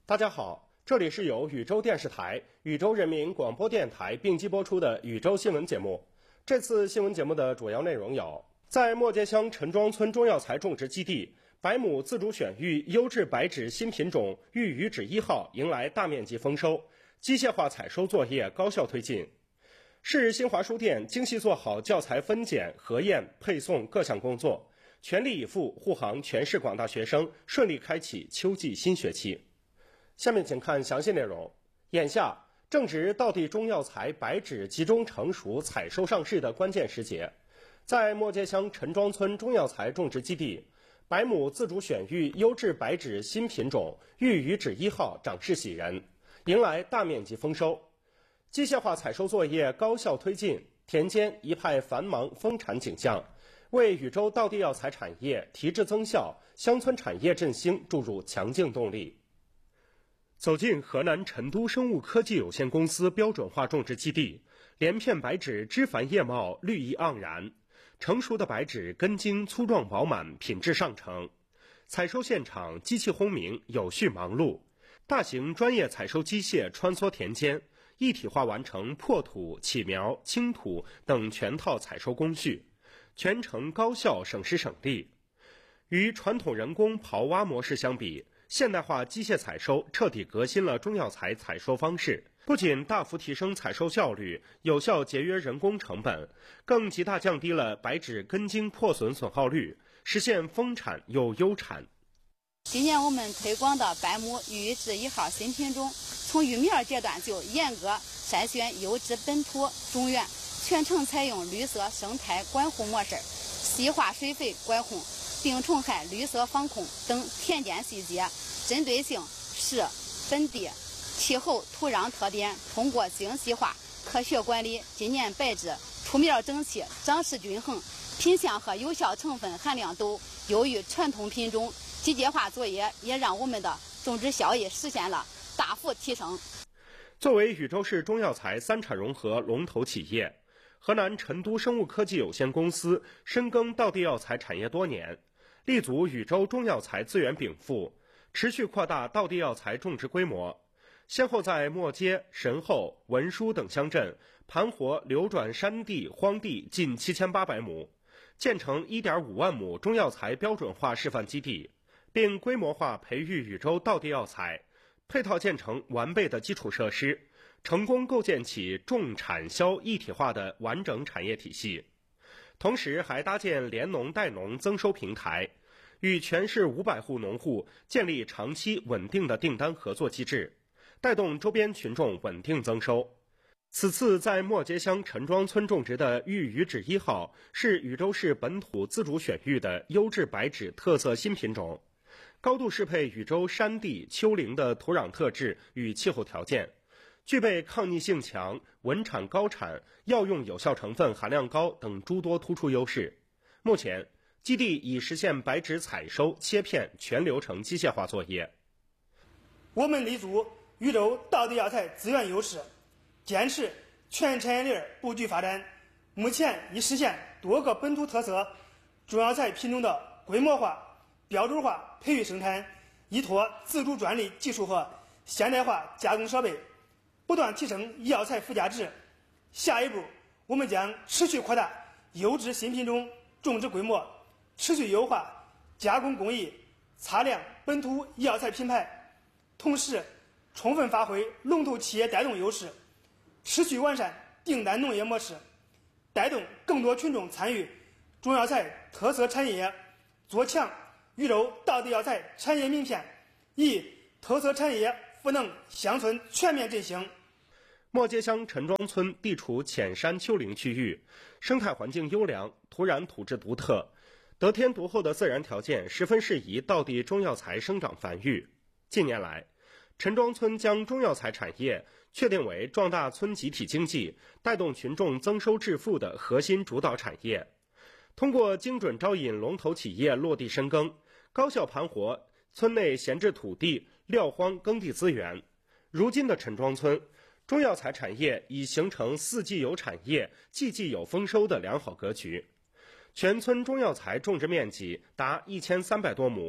大家好，这里是由禹州电视台、禹州人民广播电台并机播出的禹州新闻节目。这次新闻节目的主要内容有：在磨街乡陈庄村中药材种植基地，100亩自主选育优质白芷新品种玉鱼芷1号迎来大面积丰收，机械化采收作业高效推进。市新华书店精细做好教材分拣、核验、配送各项工作，全力以赴护航全市广大学生顺利开启秋季新学期。下面请看详细内容。眼下正值稻地中药材白芷集中成熟采收上市的关键时节，在磨街乡陈庄村中药材种植基地，100亩自主选育优质白芷新品种玉鱼芷1号长势喜人，迎来大面积丰收。机械化采收作业高效推进，田间一派繁忙丰产景象，为禹州稻地药材产业提质增效、乡村产业振兴注入强劲动力。走进河南成都生物科技有限公司标准化种植基地，连片白芷枝繁叶茂，绿意盎然。成熟的白芷根茎粗壮饱满，品质上乘。采收现场机器轰鸣，有序忙碌。大型专业采收机械穿梭田间，一体化完成破土、起苗、清土等全套采收工序，全程高效省时省力。与传统人工刨挖模式相比，现代化机械采收彻底革新了中药材采收方式，不仅大幅提升采收效率，有效节约人工成本，更极大降低了白芷根茎破损损耗率，实现丰产又优产。 今年我们推广的100亩玉鱼芷1号新品种，从育苗阶段就严格筛选优质本土种源，全程采用绿色生态管护模式，细化水肥管控、病虫害绿色防控等田间细节，针对性视本地气候、土壤特点，通过精细化科学管理，今年白芷出苗整齐、长势均衡，品相和有效成分含量都优于传统品种。机械化作业也让我们的种植效益实现了大幅提升。 作为禹州市中药材3产融合龙头企业，河南成都生物科技有限公司深耕稻地药材产业多年，立足禹州中药材资源禀赋，持续扩大稻地药材种植规模，先后在磨街、神后、文书等乡镇盘活流转山地、荒地近7800亩，建成1.5万亩中药材标准化示范基地，并规模化培育禹州稻地药材，配套建成完备的基础设施，成功构建起种产销一体化的完整产业体系。同时还搭建联农带农增收平台，与全市500户农户建立长期稳定的订单合作机制，带动周边群众稳定增收。此次在磨街乡陈庄村种植的玉鱼芷1号是禹州市本土自主选育的优质白芷特色新品种，高度适配禹州山地丘陵的土壤特质与气候条件，具备抗逆性强、稳产高产、药用有效成分含量高等诸多突出优势。目前基地已实现白芷采收、切片全流程机械化作业。 我们立足禹州稻地药材资源优势，坚持全产业链布局发展，目前已实现多个本土特色中药材品种的规模化、标准化培育生产，依托自主专利技术和现代化加工设备，不断提升药材附加值。下一步，我们将持续扩大优质新品种种植规模，持续优化加工工艺，擦亮本土药材品牌，同时充分发挥龙头企业带动优势，持续完善订单农业模式，带动更多群众参与中药材特色产业，做强禹州稻地药材产业名片，以特色产业赋能乡村全面振兴。 磨街乡陈庄村地处浅山丘陵区域，生态环境优良，土壤土质独特，得天独厚的自然条件十分适宜稻地中药材生长繁育。近年来，陈庄村将中药材产业确定为壮大村集体经济、带动群众增收致富的核心主导产业。通过精准招引龙头企业落地深耕，高效盘活村内闲置土地、撂荒耕地资源，如今的陈庄村中药材产业已形成四季有产业、季季有丰收的良好格局。全村中药材种植面积达1300多亩，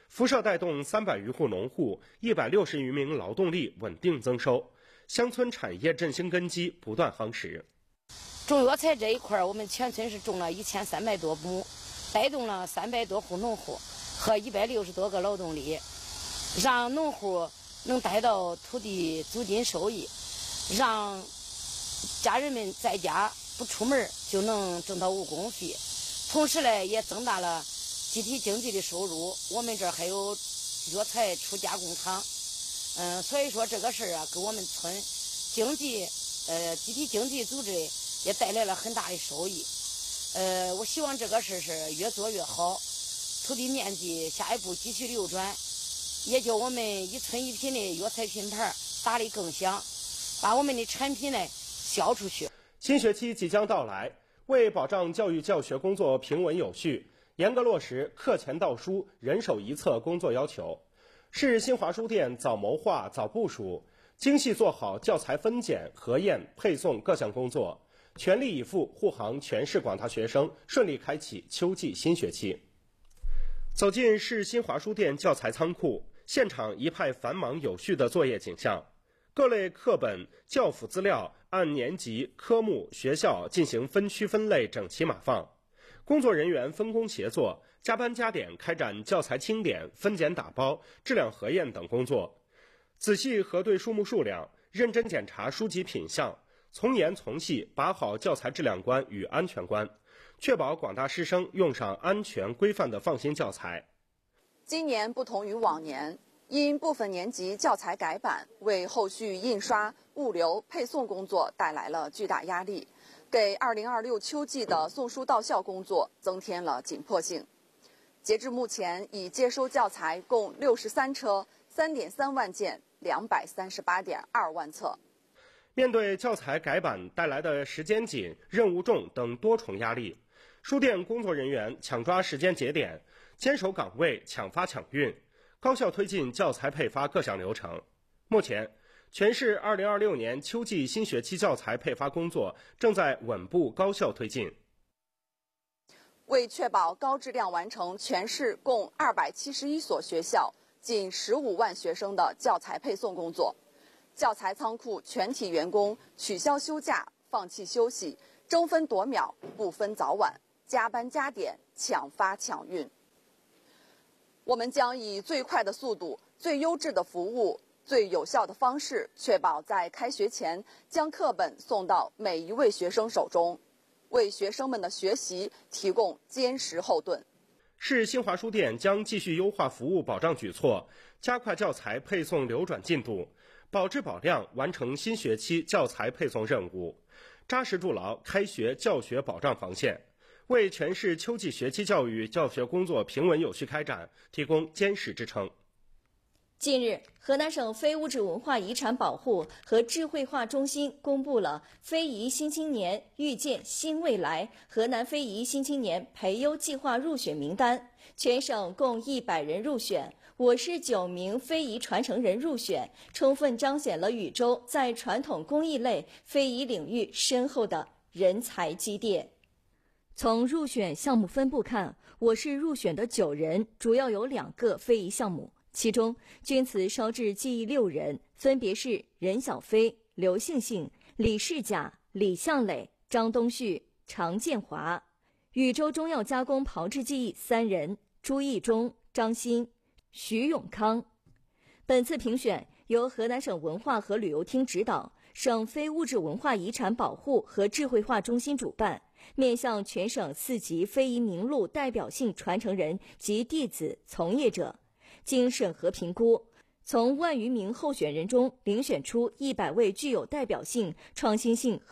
辐射带动300余户农户、160余名劳动力稳定增收，乡村产业振兴根基不断夯实。 种药材这一块，我们全村是种了1300多亩，带动了300多户农户和160多个劳动力，让农户能带到土地租金收益，让家人们在家不出门就能挣到误工费，同时呢也增大了集体经济的收入。我们这儿还有药材出加工厂，所以说这个事儿啊，给我们村经济集体经济组织也带来了很大的收益。我希望这个事是越做越好，土地面积下一步继续流转，也叫我们一村一品的药材品牌打得更响，把我们的产品呢销出去。 新学期即将到来，为保障教育教学工作平稳有序，严格落实课前到书、人手一册工作要求，市新华书店早谋划、早部署，精细做好教材分拣、核验、配送各项工作，全力以赴护航全市广大学生顺利开启秋季新学期。走进市新华书店教材仓库，现场一派繁忙有序的作业景象，各类课本、教辅资料按年级、科目、学校进行分区分类整齐码放，工作人员分工协作，加班加点开展教材清点、分拣打包、质量核验等工作，仔细核对书目数量，认真检查书籍品项，从严从细把好教材质量关与安全关，确保广大师生用上安全规范的放心教材。 今年不同于往年，因部分年级教材改版，为后续印刷、物流、配送工作带来了巨大压力，给2026秋季的送书到校工作增添了紧迫性。截至目前，已接收教材共63车、3.3万件、238.2万册。 面对教材改版带来的时间紧、任务重等多重压力，书店工作人员抢抓时间节点，坚守岗位，抢发抢运，高效推进教材配发各项流程。目前，全市2026年秋季新学期教材配发工作正在稳步高效推进。 为确保高质量完成全市共271所学校、近15万学生的教材配送工作，教材仓库全体员工取消休假、放弃休息，争分夺秒，不分早晚，加班加点，抢发抢运。我们将以最快的速度、最优质的服务、最有效的方式，确保在开学前将课本送到每一位学生手中，为学生们的学习提供坚实后盾。 市新华书店将继续优化服务保障举措，加快教材配送流转进度，保质保量完成新学期教材配送任务，扎实筑牢开学教学保障防线，为全市秋季学期教育教学工作平稳有序开展提供坚实支撑。 近日，河南省非物质文化遗产保护和智慧化中心公布了非遗新青年遇见新未来河南非遗新青年培优计划入选名单，全省共100人入选，我市9名非遗传承人入选，充分彰显了禹州在传统工艺类非遗领域深厚的人才积淀。从入选项目分布看，我市入选的9人主要有2个非遗项目，其中钧瓷烧制技艺6人，分别是任小飞、刘杏杏、李世甲、李向磊、张东旭、常建华；禹州中药加工炮制技艺3人，朱义忠、张鑫、徐永康。本次评选由河南省文化和旅游厅指导，省非物质文化遗产保护和智慧化中心主办，面向全省4级非遗名录代表性传承人及弟子从业者，经审核评估，从1万余名候选人中遴选出100位具有代表性、创新性